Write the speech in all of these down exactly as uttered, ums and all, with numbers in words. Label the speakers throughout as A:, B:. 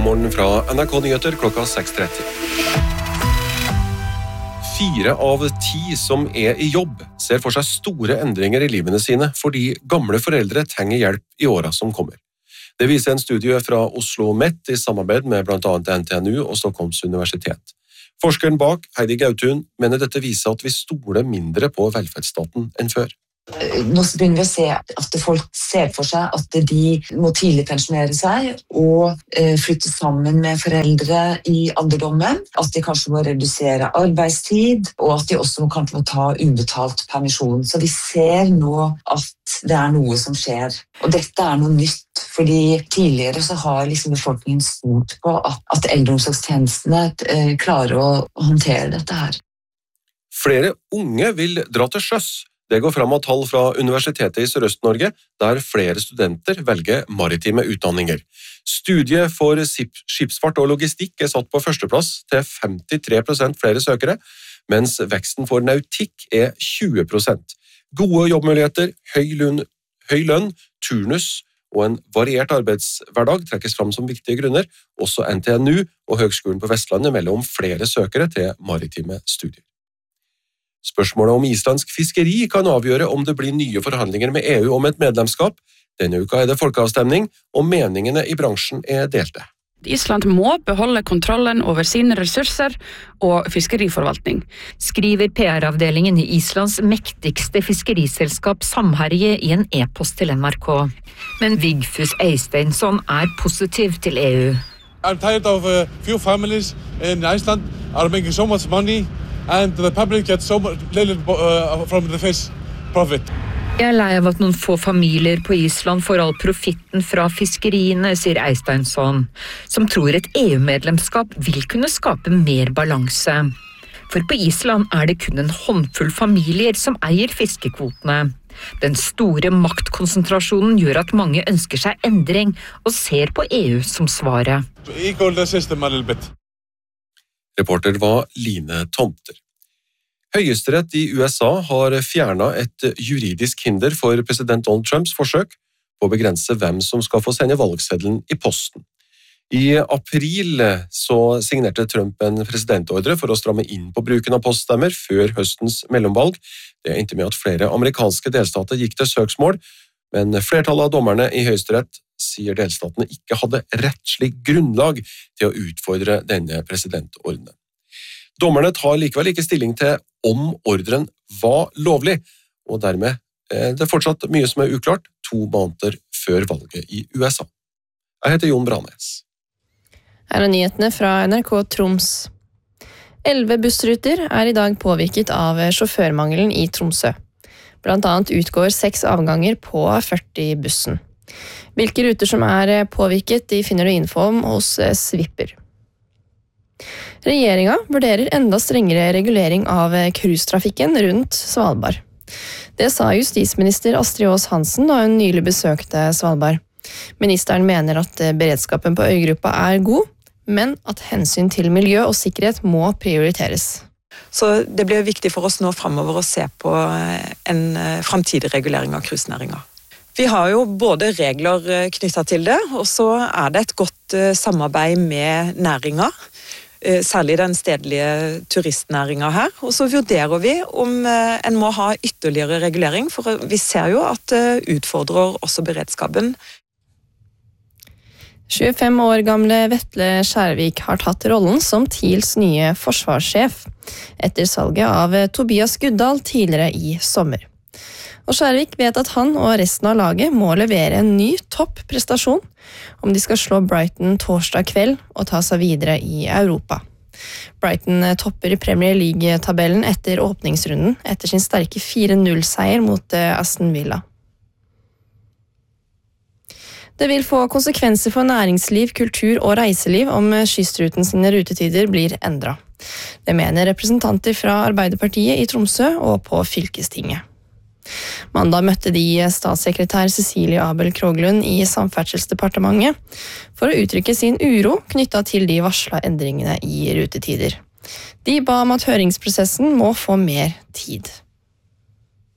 A: morgen fra N R K Nyheter klokka seks tretti. Fire av ti som er i jobb ser for seg store endringer i livene sine fordi gamle foreldre trenger hjelp i åra som kommer. Det viser en studie fra Oslo Met i samarbeid med blant annet N T N U og Stockholms universitet. Forskeren bak, Heidi Gautun, mener dette viser at vi stoler mindre på velferdsstaten enn før.
B: Nå begynner vi å se at folk ser for seg at de må tidlig pensjonere seg og flytte sammen med foreldre i alderdommen, at de kanskje må redusere arbeidstid, og at de også kanskje må ta ubetalt permisjon. Så vi ser nå at det er noe som skjer. Og dette er noe nytt, fordi tidligere så har liksom befolkningen stolt på at, at eldreomsorgstjenestene klarer å håndtere dette her.
A: Flere unge vil dra til sjøs. Det går fram av tall fra Universitetet i Sørøst-Norge, der flere studenter velger maritime utdanninger. Studiet for skipsfart og logistikk er satt på førsteplass til femtitre prosent flere søkere, mens veksten for nautikk er tjue prosent. Gode jobbmuligheter, høy lønn, høy lønn, turnus og en variert arbeidshverdag trekkes fram som viktige grunner. Også N T N U og Høgskolen på Vestlandet melder om flere søkere til maritime studier. Spørsmålet om islandsk fiskeri kan avgjøre om det blir nye forhandlinger med E U om et medlemskap. Denne uka er det folkeavstemning, og meningene i bransjen er delte.
C: Island må beholde kontrollen over sine ressurser og fiskeriforvaltning, skriver P R-avdelingen i Islands mektigste fiskeriselskap Samherje i en e-post til N R K. Men Vigfús Eysteinsson er positiv til E U.
D: I'm tired of a few families in Iceland are making so much money. And the public gets so much little uh, from the fish profit.
C: Jeg er lei av at noen få familier på Island får all profitten fra fiskeriene, sier Eysteinsson, som tror et E U-medlemskap vil kunne skape mer balanse. For på Island er det kun en håndfull familier som eier fiskekvotene. Den store maktkonsentrasjonen gjør at mange ønsker seg endring og ser på E U som svaret.
D: Equal the system a little bit.
A: Reporter var Line Tomter. Høyesterett i U S A har fjernet et juridisk hinder for president Donald Trumps forsøk på å begrense hvem som skal få sende valgseddelen i posten. I april så signerte Trump en presidentordre for å stramme inn på bruken av poststemmer før høstens mellomvalg. Det endte med at flere amerikanske delstater gikk til søksmål, men flertallet av dommerne i Høyesterett sier delstatene ikke hadde rettslig grunnlag til å utfordre denne presidentordenen. Dommerne tar likevel ikke stilling til om ordren var lovlig, og dermed er det fortsatt mye som er uklart to måneder før valget i U S A. Jeg heter Jon Branes.
E: Her er nyhetene fra N R K Troms. Elleve bussruter er i dag påvirket av sjåførmangelen i Tromsø. Blant annet utgår seks avganger på førti-bussen. Hvilke ruter som er påvirket, de finner du info om hos Svipper. Regjeringen vurderer enda strengere regulering av cruisetrafikken rundt Svalbard. Det sa justisminister Astrid Aas Hansen da hun nylig besøkte Svalbard. Ministeren mener at beredskapen på øygruppa er god, men at hensyn til miljø og sikkerhet må prioriteres.
F: Så det blir viktig for oss nå fremover å se på en fremtidig regulering av cruisenæringen. Vi har jo både regler knyttet til det, og så er det et godt samarbeid med næringer, særlig den stedlige turistnæringen her. Og så vurderer vi om en må ha ytterligere regulering, for vi ser jo at det utfordrer også beredskapen.
E: tjuefem år gamle Vetle Skjærvik har tatt rollen som TILs nye forsvarssjef, etter salget av Tobias Guddal tidligere i sommer. Og Skjærvik vet at han og resten av laget må levere en ny toppprestasjon om de skal slå Brighton torsdag kveld og ta seg videre i Europa. Brighton topper Premier League-tabellen etter åpningsrunden etter sin sterke fire null-seier mot Aston Villa. Det vil få konsekvenser for næringsliv, kultur og reiseliv om kystruten sine rutetider blir endret. Det mener representanter fra Arbeiderpartiet i Tromsø og på fylkestinget. Mandag møtte de statssekretær Cecilie Abel Kroglund i Samferdselsdepartementet for å uttrykke sin uro knyttet til de varslede endringene i rutetider. De ba om at høringsprosessen må få mer tid.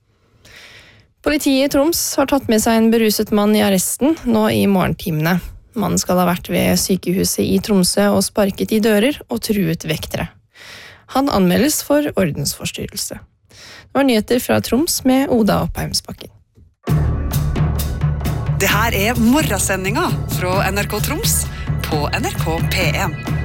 E: Politiet i Troms har tatt med seg en beruset mann i arresten nå i morgentimene. Mannen skal ha vært ved sykehuset i Tromsø og sparket i dører og truet vektere. Han anmeldes for ordensforstyrrelse. Det var nyheter fra Troms med Oda Oppheimsbakken.
G: Det her er morgensendinga fra N R K Troms på N R K P en.